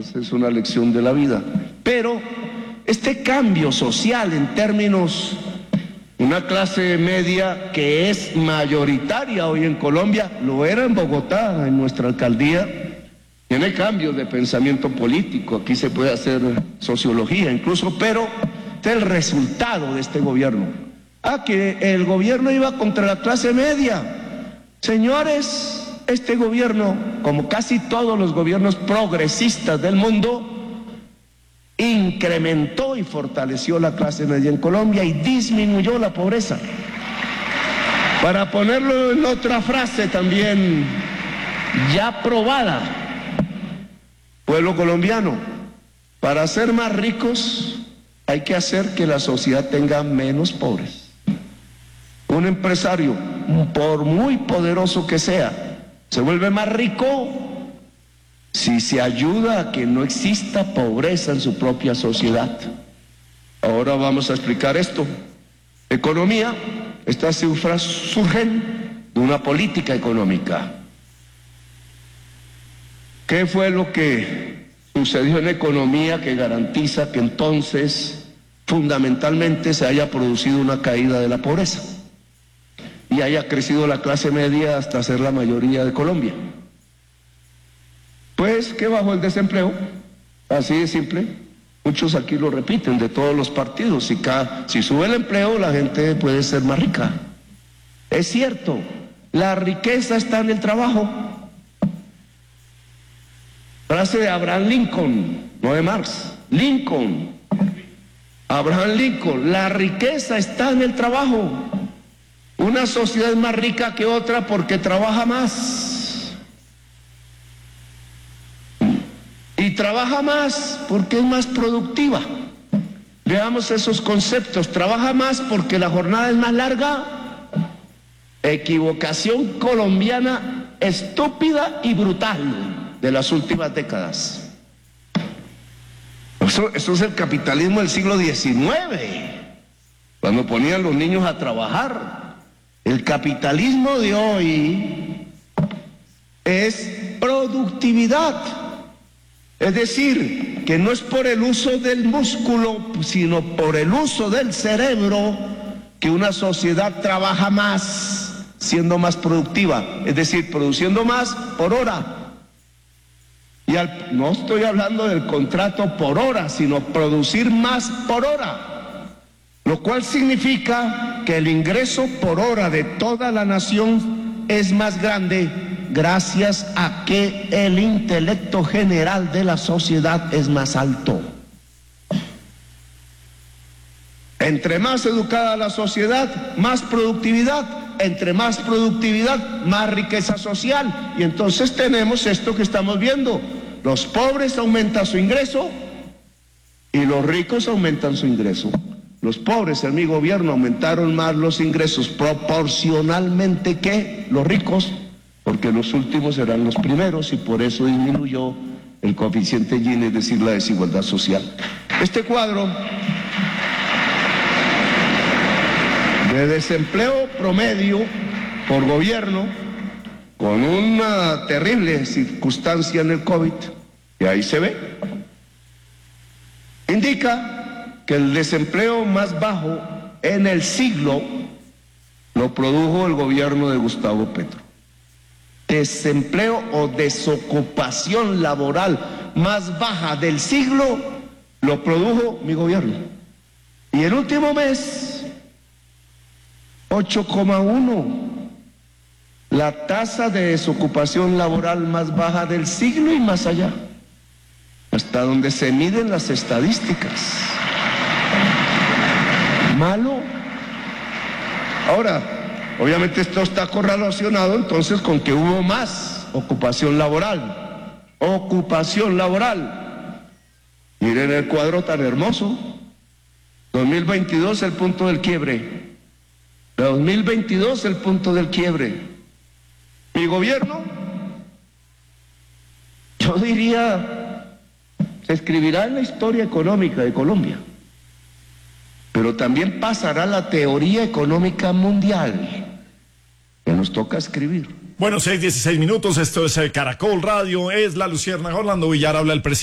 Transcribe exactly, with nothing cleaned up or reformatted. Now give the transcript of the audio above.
esa es una lección de la vida. Pero este cambio social en términos, una clase media que es mayoritaria hoy en Colombia, lo era en Bogotá, en nuestra alcaldía, tiene cambios de pensamiento político, aquí se puede hacer sociología incluso, pero este es el resultado de este gobierno. Ah, que el gobierno iba contra la clase media. Señores, este gobierno, como casi todos los gobiernos progresistas del mundo, incrementó y fortaleció la clase media en Colombia y disminuyó la pobreza. Para ponerlo en otra frase también ya probada, pueblo colombiano, para ser más ricos hay que hacer que la sociedad tenga menos pobres. Un empresario, por muy poderoso que sea, se vuelve más rico si se ayuda a que no exista pobreza en su propia sociedad. Ahora vamos a explicar esto. Economía, estas cifras surgen de una política económica. ¿Qué fue lo que sucedió en economía que garantiza que entonces fundamentalmente se haya producido una caída de la pobreza y haya crecido la clase media hasta ser la mayoría de Colombia? Pues que bajó el desempleo, así de simple. Muchos aquí lo repiten, de todos los partidos. Si, cada, si sube el empleo, la gente puede ser más rica. Es cierto, la riqueza está en el trabajo. Frase de Abraham Lincoln, no de Marx. Lincoln, Abraham Lincoln, la riqueza está en el trabajo. Una sociedad es más rica que otra porque trabaja más. Y trabaja más porque es más productiva. Veamos esos conceptos. Trabaja más porque la jornada es más larga. Equivocación colombiana estúpida y brutal de las últimas décadas. Eso, eso es el capitalismo del siglo diecinueve, cuando ponían los niños a trabajar. El capitalismo de hoy es productividad. Es decir, que no es por el uso del músculo, sino por el uso del cerebro que una sociedad trabaja más, siendo más productiva. Es decir, produciendo más por hora. Y al, no estoy hablando del contrato por hora, sino producir más por hora. Lo cual significa que el ingreso por hora de toda la nación es más grande gracias a que el intelecto general de la sociedad es más alto. Entre más educada la sociedad, más productividad. Entre más productividad, más riqueza social. Y entonces tenemos esto que estamos viendo. Los pobres aumentan su ingreso y los ricos aumentan su ingreso. Los pobres en mi gobierno aumentaron más los ingresos proporcionalmente que los ricos, porque los últimos eran los primeros y por eso disminuyó el coeficiente Gini, es decir, la desigualdad social. Este cuadro de desempleo promedio por gobierno, con una terrible circunstancia en el COVID, y ahí se ve, indica que el desempleo más bajo en el siglo lo produjo el gobierno de Gustavo Petro. Desempleo o desocupación laboral más baja del siglo lo produjo mi gobierno. Y el último mes, ocho coma uno, la tasa de desocupación laboral más baja del siglo y más allá, hasta donde se miden las estadísticas. Malo. Ahora, obviamente esto está correlacionado entonces con que hubo más ocupación laboral. Ocupación laboral. Miren el cuadro tan hermoso. dos mil veintidós el punto del quiebre. dos mil veintidós el punto del quiebre. Mi gobierno, yo diría, se escribirá en la historia económica de Colombia, pero también pasará la teoría económica mundial que nos toca escribir. Bueno, seis dieciséis minutos, esto es Caracol Radio, es La Luciérnaga. Orlando Villar habla el presidente.